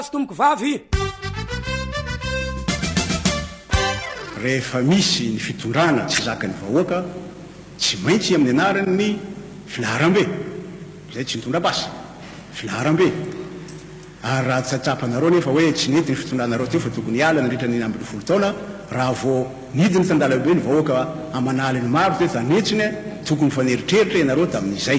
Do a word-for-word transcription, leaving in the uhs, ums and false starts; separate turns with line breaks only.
tomoko vavy
rehefa misy ny fitondrana tsy zaka ny vahoaka tsy maintsy amin'ny anarany ny filaharam-be zay tsy nitondra-basa filaharam-be ary raha tsatsapanareo nefa hoe tsy nety ny fitondranareo teo fa tokony hiala nandritra ny ambin'ny folo taona raha vo nidiny tandala-be ny vahoaka amanaly ny maro te tanetsiny tokony faneritreritra ianareo tamin'izay